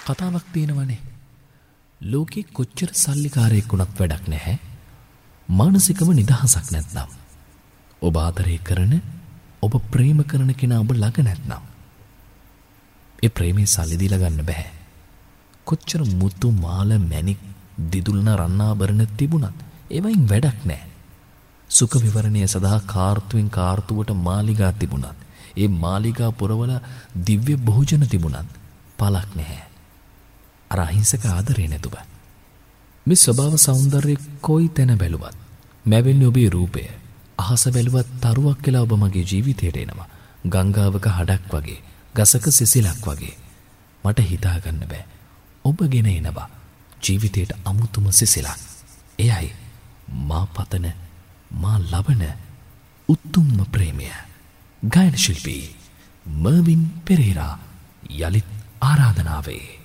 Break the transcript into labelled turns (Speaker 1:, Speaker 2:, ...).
Speaker 1: කතාවක් තියෙනවනේ. ලෝකේ කොච්චර සල්ලිකාරයෙක් වුණත් වැඩක් නැහැ. මානසිකව නිදහසක් නැත්නම්. ඔබ ආදරය කරන, ඔබ ප්‍රේම කරන කෙනා ඔබ ළඟ නැත්නම්. ඒ ප්‍රේමේ සල්ලි දීලා ගන්න බෑ. කොච්චර මුතු මාල මැණික් දිදුල්න රණාභරණ තිබුණත් ඒවයින් වැඩක් නැහැ. සුඛ විවරණය සඳහා කාර්තුවෙන් කාර්තුවට මාලිගා තිබුණත්, ඒ මාලිගා පුරවල දිව්‍ය භෝජන තිබුණත් පළක් නැහැ. අර අහිංසක ආදරේ නැතුව. මේ ස්වභාව සෞන්දර්යය කොයි තැන බැලුවත්, මැවෙන්නේ ඔබේ රූපය. අහස බැලුවත් තරුවක් කියලා ඔබ මගේ ජීවිතයට එනවා. ගංගාවක හඩක් වගේ, ගසක සිසිලක් වගේ. මට හිතා ගන්න බෑ. ඔබ ගෙන එනවා ජීවිතයට අමුතුම සිසිලක්. එයයි මා පතන, මා ලබන උතුම්ම ප්‍රේමය. ගායන ශිල්පී මර්වින් පෙරේරා යලිත් ආරාධනාවේ